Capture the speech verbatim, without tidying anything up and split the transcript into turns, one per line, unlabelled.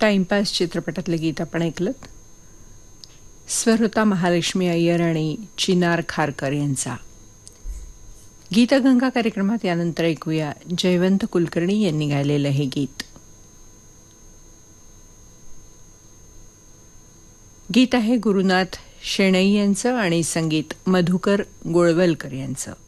Timepass चित्रपटातलं गीत आपण ऐकलत. स्वर होता महालक्ष्मी अय्यर आणि चिनार खारकर यांचा. गीतगंगा कार्यक्रमात यानंतर ऐकूया जयवंत कुलकर्णी यांनी गायलेलं हे गीत. गीत आहे गुरुनाथ शेणई यांचं आणि संगीत मधुकर गोळवलकर यांचं.